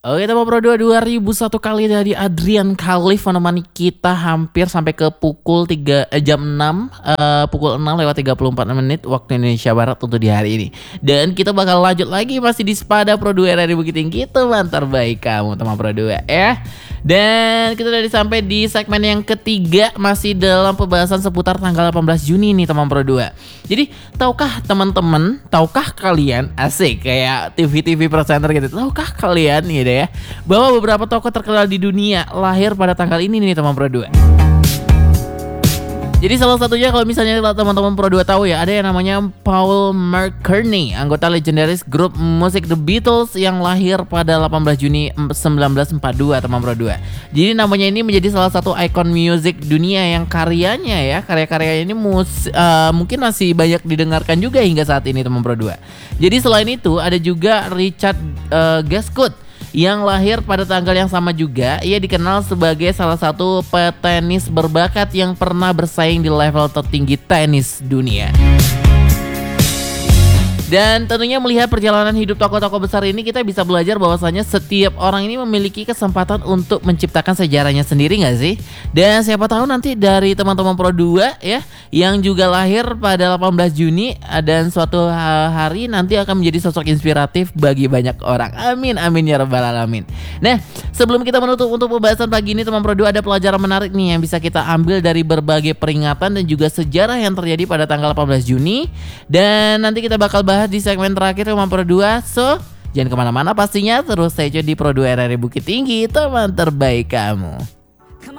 Oke teman Pro 2 2001 kali dari Adrian Khalif menemani kita hampir sampai ke pukul jam 6 pukul 6:34 waktu Indonesia Barat untuk di hari ini. Dan kita bakal lanjut lagi masih di Spada Pro 2 dari Bukit Tinggi, teman terbaik kamu teman Pro 2 ya. Dan kita udah sampai di segmen yang ketiga masih dalam pembahasan seputar tanggal 18 Juni nih teman Pro 2. Jadi tahukah teman-teman, tahukah kalian asik kayak TV-TV presenter gitu. Tahukah kalian gitu ya bahwa beberapa tokoh terkenal di dunia lahir pada tanggal ini nih teman Pro 2. Jadi salah satunya kalau misalnya teman-teman Pro 2 tahu ya, ada yang namanya Paul McCartney, anggota legendaris grup musik The Beatles yang lahir pada 18 Juni 1942 teman Pro 2. Jadi namanya ini menjadi salah satu ikon musik dunia yang karya-karyanya ini mungkin masih banyak didengarkan juga hingga saat ini teman Pro 2. Jadi selain itu ada juga Richard Gascoigne yang lahir pada tanggal yang sama juga. Ia dikenal sebagai salah satu petenis berbakat yang pernah bersaing di level tertinggi tenis dunia. Dan tentunya melihat perjalanan hidup tokoh-tokoh besar ini, kita bisa belajar bahwasanya setiap orang ini memiliki kesempatan untuk menciptakan sejarahnya sendiri gak sih? Dan siapa tahu nanti dari teman-teman Pro 2 ya, yang juga lahir pada 18 Juni dan suatu hari nanti akan menjadi sosok inspiratif bagi banyak orang. Amin, amin ya rabbal alamin. Nah, sebelum kita menutup untuk pembahasan pagi ini teman Pro 2, ada pelajaran menarik nih yang bisa kita ambil dari berbagai peringatan dan juga sejarah yang terjadi pada tanggal 18 Juni. Dan nanti kita bakal bahas di segmen terakhir teman Pro 2. So, jangan kemana-mana pastinya, terus stay tune di Pro 2 RRI Bukit Tinggi, teman terbaik kamu.